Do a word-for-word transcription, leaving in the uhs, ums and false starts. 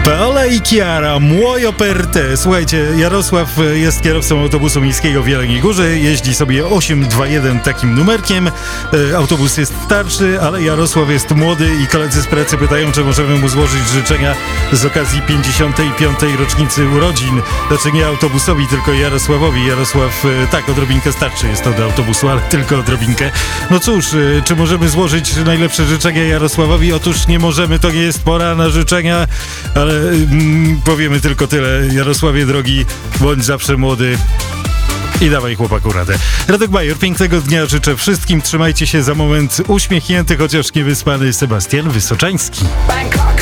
Paola i Chiara, Muoio per te. Słuchajcie, Jarosław jest kierowcą autobusu miejskiego w Jeleniej Górze. Jeździ sobie osiem dwa jeden takim numerkiem. E, autobus jest starszy, ale Jarosław jest młody i koledzy z pracy pytają, czy możemy mu złożyć życzenia z okazji pięćdziesiątej piątej rocznicy urodzin. Znaczy nie autobusowi, tylko Jarosławowi. Jarosław, e, tak, odrobinkę starszy jest od autobusu, ale tylko odrobinkę. No cóż, e, czy możemy złożyć najlepsze życzenia Jarosławowi? Otóż nie możemy, to nie jest pora na życzenia, ale mm, powiemy tylko tyle. Jarosławie drogi, bądź zawsze młody i dawaj chłopaku radę. Radek Bajor, pięknego dnia życzę wszystkim. Trzymajcie się, za moment uśmiechnięty, chociaż niewyspany Sebastian Wysoczański.